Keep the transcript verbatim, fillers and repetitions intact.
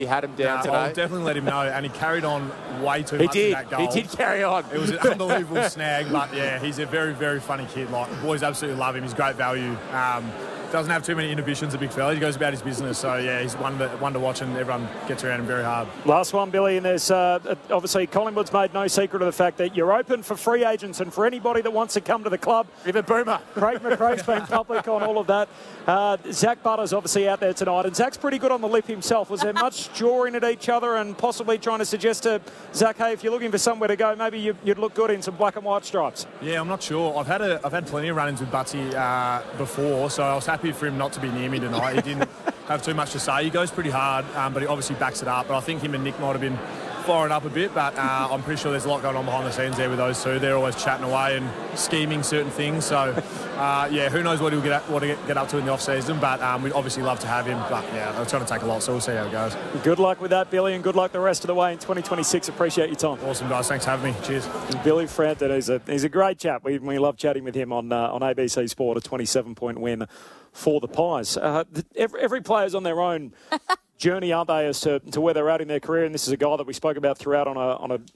He had him down no, today. I'll definitely let him know. And he carried on way too He much did. in that goal. He did carry on. It was an unbelievable snag. But, yeah, he's a very, very funny kid. Like, the boys absolutely love him. He's great value. Um, doesn't have too many inhibitions, a big fella. He goes about his business. So, yeah, he's one to, one to watch, and everyone gets around him very hard. Last one, Billy, and there's uh, obviously Collingwood's made no secret of the fact that you're open for free agents and for anybody that wants to come to the club. Even Boomer. Craig McRae's been public on all of that. Uh, Zach Butter's obviously out there tonight, and Zach's pretty good on the lip himself. Was there much jawing at each other and possibly trying to suggest to Zach, hey, if you're looking for somewhere to go, maybe you, you'd look good in some black and white stripes? Yeah, I'm not sure. I've had a, I've had plenty of run-ins with Butsy uh, before, so I was happy for him not to be near me tonight. He didn't have too much to say. He goes pretty hard, um, but he obviously backs it up. But I think him and Nick might have been firing up a bit, but uh, I'm pretty sure there's a lot going on behind the scenes there with those two. They're always chatting away and scheming certain things. So, uh, yeah, who knows what he'll get, at, what he'll get up to in the off-season, but um, we'd obviously love to have him. But, yeah, it's going to take a lot, so we'll see how it goes. Good luck with that, Billy, and good luck the rest of the way in twenty twenty-six. Appreciate your time. Awesome, guys. Thanks for having me. Cheers. Billy Frampton, he's a, he's a great chap. We, we love chatting with him on, uh, on A B C Sport, a twenty-seven point win for the Pies. Uh, every, every player's on their own journey, aren't they, as to, to where they're at in their career. And this is a guy that we spoke about throughout on a on a